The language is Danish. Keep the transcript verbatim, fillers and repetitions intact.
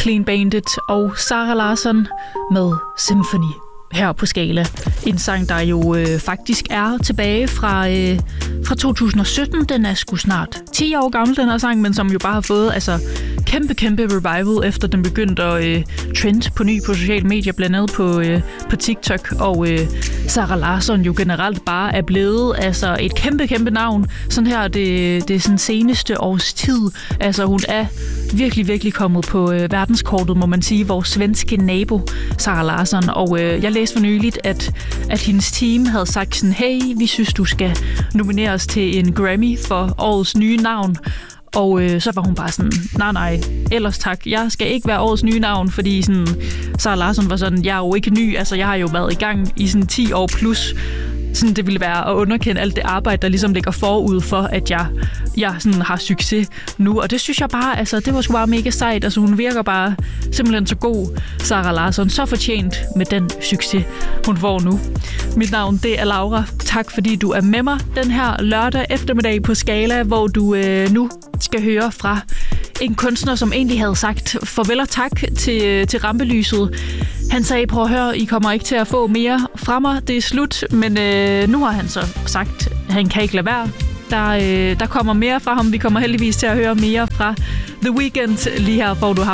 Clean Bandit og Zara Larsson med Symphony her på Skala. En sang, der jo øh, faktisk er tilbage fra, øh, fra to tusind og sytten. Den er sgu snart ti år gammel, den her sang, men som jo bare har fået altså, kæmpe, kæmpe revival, efter den begyndte at øh, trende på ny på sociale medier, blandt andet på, øh, på TikTok. Og øh, Zara Larsson jo generelt bare er blevet altså, et kæmpe, kæmpe navn. Sådan her det, det er sådan seneste års tid. Altså hun er virkelig, virkelig kommet på øh, verdenskortet, må man sige, vores svenske nabo, Zara Larsson. Og øh, jeg læste for nyligt, at, at hendes team havde sagt sådan, hey, vi synes, du skal nomineres til en Grammy for årets nye navn. Og øh, så var hun bare sådan, nej, nej, ellers tak. Jeg skal ikke være årets nye navn, fordi sådan, Zara Larsson var sådan, jeg er jo ikke ny. Altså, jeg har jo været i gang i sådan ti år plus. Sådan, det ville være at underkende alt det arbejde, der ligesom ligger forud for, at jeg, jeg sådan har succes nu. Og det synes jeg bare, altså, det var sgu bare mega sejt. Altså, hun virker bare simpelthen så god, Zara Larsson. Så fortjent med den succes, hun får nu. Mit navn, det er Laura. Tak, fordi du er med mig den her lørdag eftermiddag på Skala, hvor du øh, nu skal høre fra en kunstner, som egentlig havde sagt farvel og tak til, til rampelyset. Han sagde, prøv at høre, I kommer ikke til at få mere fra mig. Det er slut, men øh, nu har han så sagt, at han kan ikke lade være. Der, øh, der kommer mere fra ham. Vi kommer heldigvis til at høre mere fra The Weeknd lige her, hvor du har